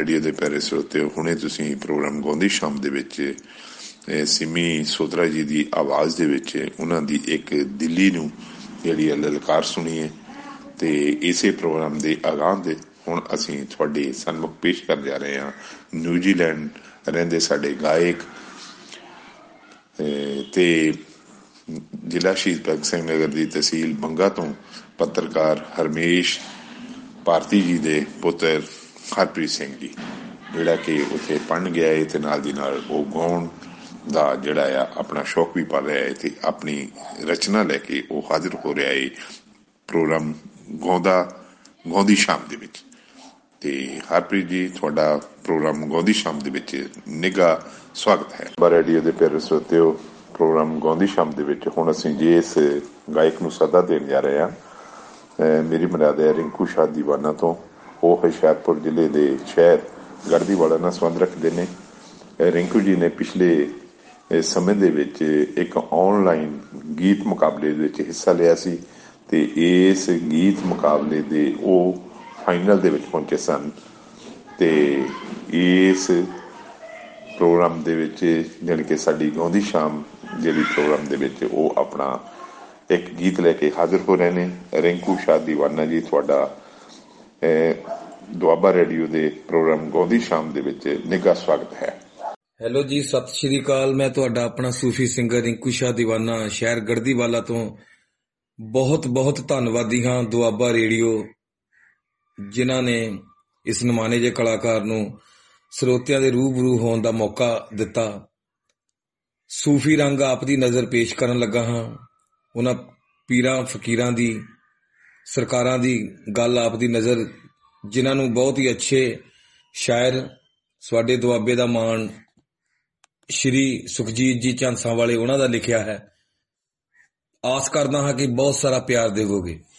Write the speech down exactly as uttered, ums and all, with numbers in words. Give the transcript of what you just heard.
Radio ਦੇ ਪਿਆਰੇ ਸਰੋਤਿਓ, ਹੁਣੇ ਤੁਸੀਂ ਪ੍ਰੋਗਰਾਮ ਗਾਉਂਦੀ ਸ਼ਾਮ ਦੇ ਵਿੱਚ ਸਿਮੀ ਸੋਤਰਾ ਜੀ ਦੀ ਆਵਾਜ਼ ਦੇ ਵਿੱਚ ਉਹਨਾਂ ਦੀ ਇੱਕ ਦਿੱਲੀ ਨੂੰ ਜਿਹੜੀ ਹੈ ਲਲਕਾਰ ਸੁਣੀ ਹੈ। ਅਤੇ ਇਸੇ ਪ੍ਰੋਗਰਾਮ ਦੇ ਅਗਾਂਹ ਦੇ ਹੁਣ ਅਸੀਂ ਤੁਹਾਡੇ ਸਨਮੁਖ ਪੇਸ਼ ਕਰ ਜਾ ਰਹੇ ਹਾਂ ਨਿਊਜ਼ੀਲੈਂਡ ਰਹਿੰਦੇ ਸਾਡੇ ਗਾਇਕ ਅਤੇ ਜ਼ਿਲ੍ਹਾ ਸ਼ਹੀਦ ਭਗਤ ਸਿੰਘ ਨਗਰ ਦੀ ਤਹਿਸੀਲ ਬੰਗਾ ਤੋਂ ਪੱਤਰਕਾਰ ਹਰਮੇਸ਼ ਭਾਰਤੀ ਜੀ ਦੇ ਪੁੱਤਰ ਹਰਪ੍ਰੀਤ ਸਿੰਘ ਜੀ, ਜਿਹੜਾ ਕਿ ਉੱਥੇ ਪੜ੍ਹਨ ਗਿਆ ਹੈ ਅਤੇ ਨਾਲ ਦੀ ਨਾਲ ਉਹ ਗਾਉਣ ਦਾ ਜਿਹੜਾ ਆ ਆਪਣਾ ਸ਼ੌਕ ਵੀ ਪਾਲ ਰਿਹਾ ਹੈ ਅਤੇ ਆਪਣੀ ਰਚਨਾ ਲੈ ਕੇ ਉਹ ਹਾਜ਼ਰ ਹੋ ਰਿਹਾ ਹੈ ਪ੍ਰੋਗਰਾਮ ਗਾਉਂਦਾ ਗਾਉਂਦੀ ਸ਼ਾਮ ਦੇ ਵਿੱਚ। ਅਤੇ ਹਰਪ੍ਰੀਤ ਜੀ, ਤੁਹਾਡਾ ਪ੍ਰੋਗਰਾਮ ਗਾਉਂਦੀ ਸ਼ਾਮ ਦੇ ਵਿੱਚ ਨਿੱਘਾ ਸਵਾਗਤ ਹੈ। ਰੇਡੀਓ ਦੇ ਪਿਆਰੇ ਸਰੋਤਿਓ, ਪ੍ਰੋਗਰਾਮ ਗਾਉਂਦੀ ਸ਼ਾਮ ਦੇ ਵਿੱਚ ਹੁਣ ਅਸੀਂ ਜਿਸ ਗਾਇਕ ਨੂੰ ਸੱਦਾ ਦੇਣ ਜਾ ਰਹੇ ਹਾਂ, ਮੇਰੀ ਮਰਿਆਦਾ ਹੈ ਰਿੰਕੂ ਸ਼ਾਹ ਦੀਵਾਨਾ ਤੋਂ। ਉਹ ਹੁਸ਼ਿਆਰਪੁਰ ਜ਼ਿਲ੍ਹੇ ਦੇ ਸ਼ਹਿਰ ਗੜ੍ਹਦੀਵਾਲਾ ਨਾਲ ਸੰਬੰਧ ਰੱਖਦੇ ਨੇ। ਰਿੰਕੂ ਜੀ ਨੇ ਪਿਛਲੇ ਸਮੇਂ ਦੇ ਵਿੱਚ ਇੱਕ ਔਨਲਾਈਨ ਗੀਤ ਮੁਕਾਬਲੇ ਦੇ ਵਿੱਚ ਹਿੱਸਾ ਲਿਆ ਸੀ ਅਤੇ ਇਸ ਗੀਤ ਮੁਕਾਬਲੇ ਦੇ ਉਹ ਫਾਈਨਲ ਦੇ ਵਿੱਚ ਪਹੁੰਚੇ ਸਨ। ਅਤੇ ਇਸ ਪ੍ਰੋਗਰਾਮ ਦੇ ਵਿੱਚ ਜਾਣੀ ਕਿ ਸਾਡੀ ਗਾਉਂਦੀ ਸ਼ਾਮ ਜਿਹੜੀ ਪ੍ਰੋਗਰਾਮ ਦੇ ਵਿੱਚ ਉਹ ਆਪਣਾ ਇੱਕ ਗੀਤ ਲੈ ਕੇ ਹਾਜ਼ਰ ਹੋ ਰਹੇ ਨੇ। ਰਿੰਕੂ ਸ਼ਾਹ ਦੀਵਾਨਾ ਜੀ, ਤੁਹਾਡਾ ਦੁਆਬਾ ਰੇਡੀਓ ਦੇ ਪ੍ਰੋਗਰਾਮ ਗਾਉਂਦੀ ਸ਼ਾਮ ਦੇ ਵਿੱਚ ਨਿੱਘਾ ਸਵਾਗਤ ਹੈ। ਹੈਲੋ ਜੀ, ਸਤਿ ਸ਼੍ਰੀ ਅਕਾਲ। ਮੈਂ ਤੁਹਾਡਾ ਆਪਣਾ ਸੂਫੀ ਸਿੰਗਰ ਰਿੰਕੂ ਸ਼ਾਹ ਦੀਵਾਨਾ, ਸ਼ਹਿਰ ਗੜ੍ਹਦੀਵਾਲਾ ਤੋਂ ਬਹੁਤ ਬਹੁਤ ਧੰਨਵਾਦੀ ਹਾਂ ਦੁਆਬਾ ਰੇਡੀਓ, ਜਿਨ੍ਹਾਂ ਨੇ ਇਸ ਨਮਾਣੇ ਜਿਹੇ ਕਲਾਕਾਰ ਨੂੰ ਸਰੋਤਿਆਂ ਦੇ ਰੂਬਰੂ ਹੋਣ ਦਾ ਮੌਕਾ ਦਿੱਤਾ। ਸੂਫੀ ਰੰਗ ਆਪ ਦੀ ਨਜ਼ਰ ਪੇਸ਼ ਕਰਨ ਲੱਗਾ ਹਾਂ। ਉਹਨਾਂ ਪੀਰਾਂ ਫਕੀਰਾਂ ਦੀ, ਸਰਕਾਰਾਂ ਦੀ ਗੱਲ ਆਪ ਦੀ ਨਜ਼ਰ, ਜਿਨ੍ਹਾਂ ਨੂੰ ਬਹੁਤ ਹੀ ਅੱਛੇ ਸ਼ਾਇਰ ਸਾਡੇ ਦੁਆਬੇ ਦਾ ਮਾਣ ਸ਼੍ਰੀ ਸੁਖਜੀਤ ਜੀ ਝਾਂਸਾਂ ਵਾਲੇ ਉਹਨਾਂ ਦਾ ਲਿਖਿਆ ਹੈ। ਆਸ ਕਰਦਾ ਹਾਂ ਕਿ ਬਹੁਤ ਸਾਰਾ ਪਿਆਰ ਦੇਵੋਗੇ।